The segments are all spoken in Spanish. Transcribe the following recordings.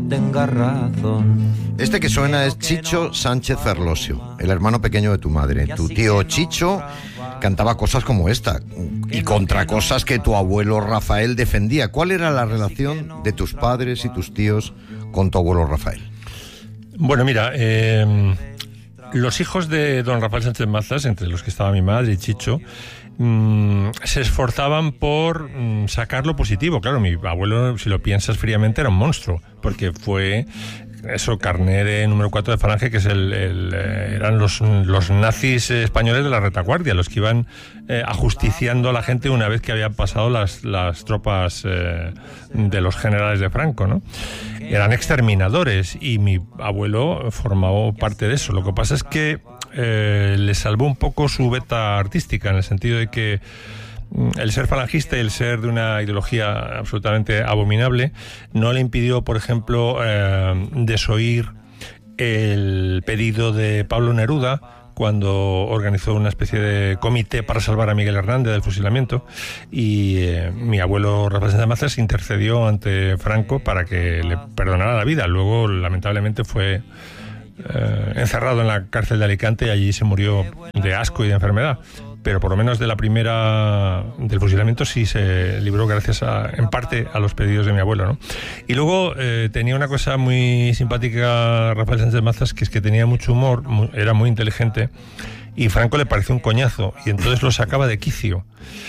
tenga razón. Este que suena es Chicho Sánchez Ferlosio, el hermano pequeño de tu madre. Tu tío Chicho cantaba cosas como esta y contra cosas que tu abuelo Rafael defendía. ¿Cuál era la relación de tus padres y tus tíos con tu abuelo Rafael? Bueno, mira, los hijos de don Rafael Sánchez Mazas, entre los que estaba mi madre y Chicho, se esforzaban por sacar lo positivo. Claro, mi abuelo, si lo piensas fríamente, era un monstruo, porque fue eso, carné de número 4 de Falange, que es eran los nazis españoles de la retaguardia, los que iban ajusticiando a la gente una vez que habían pasado las tropas de los generales de Franco, ¿no? Eran exterminadores y mi abuelo formaba parte de eso. Lo que pasa es que le salvó un poco su beta artística, en el sentido de que el ser falangista y el ser de una ideología absolutamente abominable no le impidió, por ejemplo, desoír el pedido de Pablo Neruda cuando organizó una especie de comité para salvar a Miguel Hernández del fusilamiento, y mi abuelo Rafael Sánchez Mazas intercedió ante Franco para que le perdonara la vida. Luego, lamentablemente, fue encerrado en la cárcel de Alicante y allí se murió de asco y de enfermedad. Pero por lo menos de la primera, del fusilamiento, sí se libró gracias en parte a los pedidos de mi abuelo, ¿no? Y luego tenía una cosa muy simpática Rafael Sánchez Mazas, que es que tenía mucho humor, era muy inteligente, y Franco le pareció un coñazo, y entonces lo sacaba de quicio.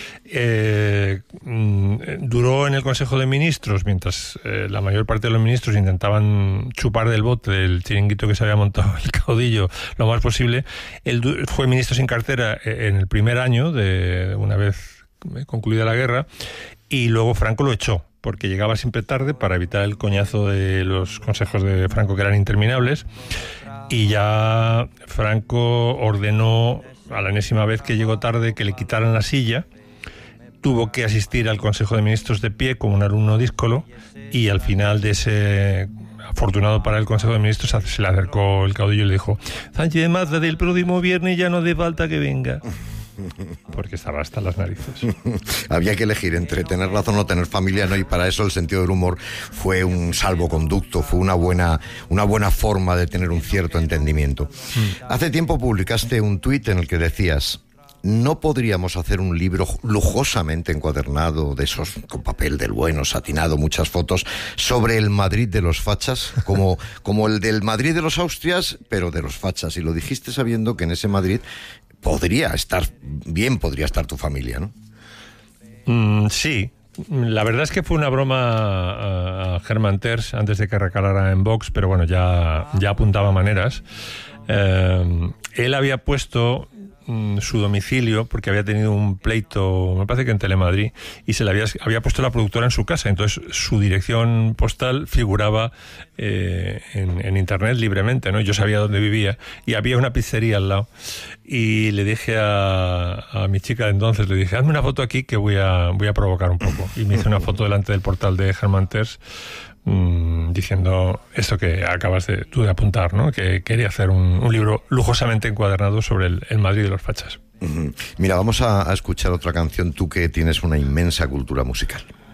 Duró en el Consejo de Ministros mientras la mayor parte de los ministros intentaban chupar del bote del chiringuito que se había montado el caudillo lo más posible. Él fue ministro sin cartera en el primer año, de una vez concluida la guerra, y luego Franco lo echó porque llegaba siempre tarde para evitar el coñazo de los consejos de Franco, que eran interminables, y ya Franco ordenó a la enésima vez que llegó tarde que le quitaran la silla. Tuvo que asistir al Consejo de Ministros de pie como un alumno díscolo, y al final de ese afortunado para el Consejo de Ministros se le acercó el caudillo y le dijo: Sánchez Mazas, del próximo viernes ya no hace falta que venga. Porque estaba hasta las narices. Había que elegir entre tener razón o tener familia, ¿no? Y para eso el sentido del humor fue un salvoconducto, fue una buena forma de tener un cierto entendimiento. Hace tiempo publicaste un tuit en el que decías: ¿no podríamos hacer un libro lujosamente encuadernado, de esos con papel del bueno, satinado, muchas fotos, sobre el Madrid de los fachas, como el del Madrid de los Austrias, pero de los fachas? Y lo dijiste sabiendo que en ese Madrid podría estar tu familia, ¿no? Sí. La verdad es que fue una broma a Germán Terç antes de que recalara en Vox, pero bueno, ya apuntaba maneras. Él había puesto su domicilio porque había tenido un pleito, me parece que en Telemadrid, y se le había puesto la productora en su casa. Entonces su dirección postal figuraba en internet libremente, ¿no? Yo sabía dónde vivía y había una pizzería al lado, y le dije a mi chica de entonces, le dije: hazme una foto aquí que voy a provocar un poco, y me hice una foto delante del portal de Germán Terç, diciendo esto que acabas tú de apuntar, ¿no? Que quería hacer un libro lujosamente encuadernado sobre el Madrid de los fachas. Mira, vamos a escuchar otra canción, tú que tienes una inmensa cultura musical.